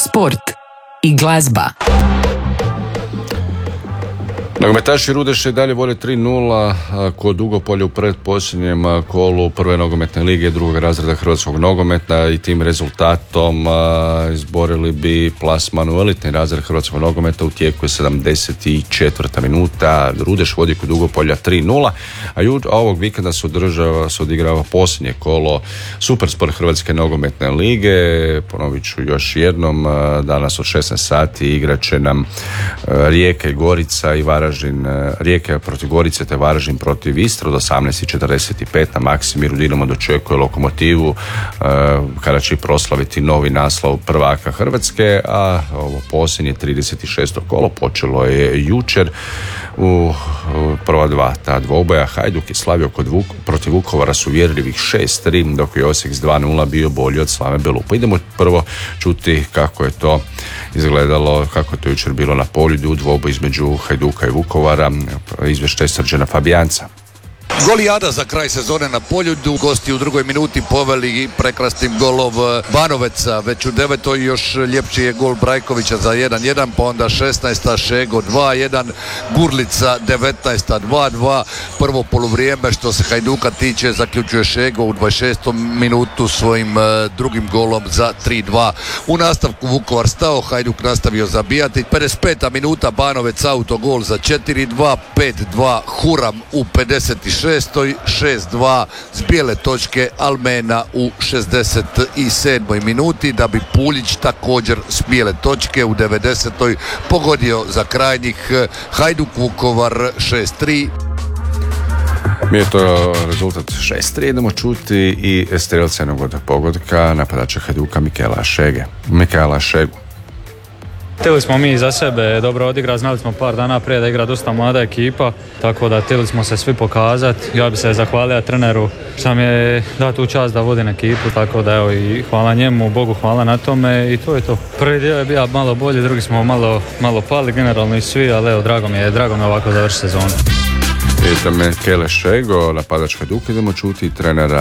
sport i glazba. Nogometaši Rudeša i dalje vode 3-0 kod Dugopolja u pretposljednjem kolu prve nogometne lige drugog razreda hrvatskog nogometa i tim rezultatom izborili bi plasman u elitni razred hrvatskog nogometa. U tijeku je 74. minuta. Rudeš vodi kod Dugopolja 3-0, a ovog vikenda se odigrava posljednje kolo Supersport hrvatske nogometne lige. Ponovit ću još jednom, danas od 16 sati igrat će nam Rijeka i Gorica i Varaždin, Rijeka protiv Gorice te Varaždin protiv Istre. Od 18:45 na Maksimiru Dinamo dočekuje Lokomotivu kada će proslaviti novi naslov prvaka Hrvatske, a ovo posljednje 36. kolo počelo je jučer u prva dva ta dvoboja. Hajduk je slavio protiv Vukovara s uvjerljivih 6-3, dok je Osijek s 2-0 bio bolji od Slave Belupa. Idemo prvo čuti kako je to izgledalo, kako je to jučer bilo na Poljudu u dvoboju između Hajduka i Vukovara. Izvještaj Srđana Fabijanca. Golijada za kraj sezone na Poljudu. Gosti u drugoj minuti poveli prekrasnim golom Banoveca. Već u 9. još ljepši je gol Brajkovića za 1-1, pa onda 16. Šego 2-1, Gurlica 19. 2-2. Prvo poluvrijeme što se Hajduka tiče zaključuje Šego u 26. minutu svojim drugim golom za 3-2. U nastavku Vukovar stao, Hajduk nastavio zabijati. 55. minuta Banovec autogol za 4-2, 5-2 Huram u 56. 6-2 s bijele točke Almena u 67. minuti, da bi Puljić također s bijele točke u 90. pogodio za krajnjih. Hajduk Vukovar 6-3. Mi je to rezultat 6-3. Idemo čuti i strelca jednog od pogodka, napadača Hajduka Mikaela Šegu. Htjeli smo mi za sebe dobro odigrati, znali smo par dana prije da igra dosta mlada ekipa, tako da htjeli smo se svi pokazati. Ja bi se zahvalio treneru što mi je dao tu čast da vodim ekipu, tako da evo i hvala njemu, Bogu hvala na tome i to je to. Prvi dio je bio malo bolji, drugi smo malo pali generalno i svi, ali evo drago mi je ovako završiti sezonu. Idemo Mikaela Šego, napadač Hajduka. Idemo čuti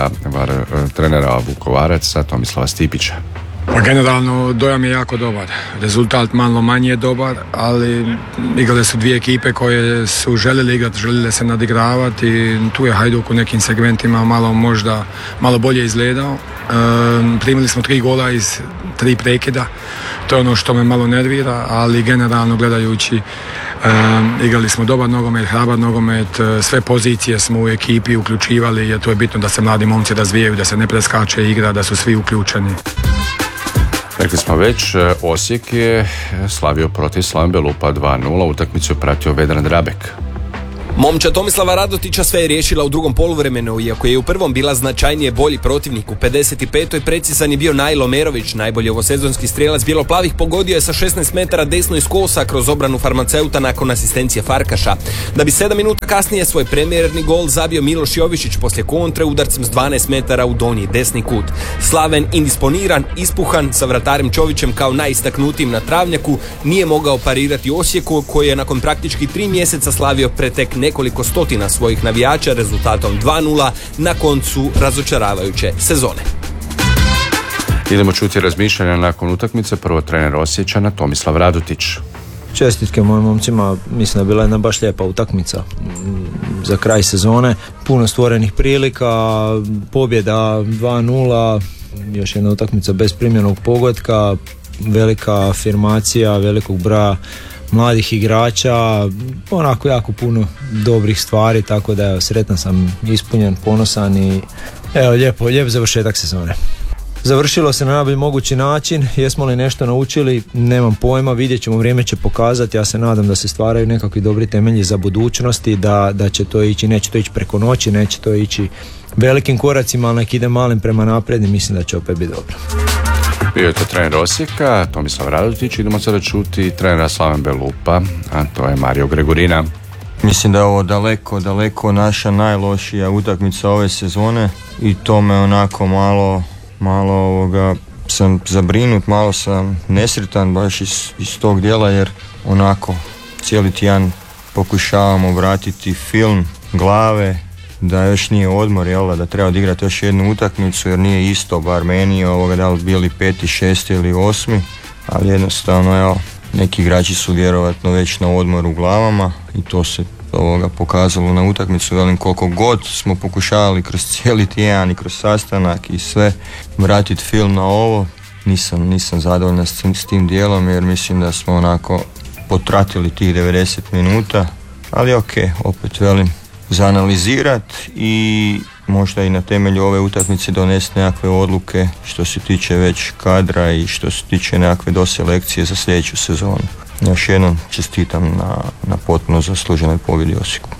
trenera Vukovaraca Tomislava Stipića. Generalno dojam je jako dobar, rezultat malo manje je dobar, ali igrale su dvije ekipe koje su željeli igrati, željeli se nadigravati i tu je Hajduk u nekim segmentima malo bolje izgledao. Primili smo 3 gola iz 3 prekida, to je ono što me malo nervira, ali generalno gledajući igrali smo dobar nogomet, hrabar nogomet, sve pozicije smo u ekipi uključivali jer to je bitno da se mladi momci razvijaju, da se ne preskače igra, da su svi uključeni. Rekli smo već, Osijek je slavio protiv Slave Belupa 2-0, utakmicu je pratio Vedran Drabek. Momčad Tomislava Radotića sve je riješila u drugom poluvremenu, iako je u prvom bila značajnije bolji protivnik. U 55. precizan je bio Najlo Merović, najbolji ovosezonski strijelac bijeloplavih, pogodio je sa 16 metara desno iz kosa kroz obranu farmaceuta nakon asistencije Farkaša. Da bi 7 minuta kasnije svoj premijerni gol zabio Miloš Jovišić poslije kontre udarcem s 12 metara u donji desni kut. Slaven, indisponiran, ispuhan, sa vratarem Čovićem kao najistaknutijim na travnjaku, nije mogao parirati Osijeku, koji je nakon praktički 3 mjeseca slavio pretek nekoliko stotina svojih navijača rezultatom 2-0 na koncu razočaravajuće sezone. Idemo čuti razmišljanja nakon utakmice. Prvo trener Osječana Tomislav Radotić. Čestitke mojim momcima, mislim da je bila jedna baš lijepa utakmica za kraj sezone. Puno stvorenih prilika, pobjeda 2-0, još jedna utakmica bez primljenog pogotka, velika afirmacija velikog broja mladih igrača, onako jako puno dobrih stvari, tako da evo, sretan sam, ispunjen, ponosan i evo, lijep završetak sezone. Završilo se na najbolji mogući način, jesmo li nešto naučili, nemam pojma, vidjet ćemo, vrijeme će pokazati, ja se nadam da se stvaraju nekakvi dobri temelji za budućnosti, da će to ići, neće to ići preko noći, neće to ići velikim koracima, ali nek ide malim prema naprijed i mislim da će opet biti dobro. Bio je to trener Osijeka, Tomislav Radotić. Idemo sada čuti trenera Slave Belupa, a to je Mario Gregorina. Mislim da je ovo daleko naša najlošija utakmica ove sezone i to me onako malo sam zabrinut, malo sam nesretan baš iz tog dijela, jer onako cijeli tjedan pokušavamo vratiti film glave, da još nije odmor, da treba odigrati još jednu utakmicu, jer nije isto, bar meni, da li bili 5., 6. ili 8. ali jednostavno evo, neki igrači su vjerovatno već na odmoru u glavama i to se pokazalo na utakmicu. Velim, koliko god smo pokušavali kroz cijeli tjedan i kroz sastanak i sve vratiti film na ovo, nisam zadovoljan s tim dijelom, jer mislim da smo onako potratili tih 90 minuta, ali ok, opet velim, za analizirat i možda i na temelju ove utakmice donesti nekakve odluke što se tiče već kadra i što se tiče nekakve doselekcije za sljedeću sezonu. Još jednom čestitam na potpuno zasluženoj pobjedi Osijeku.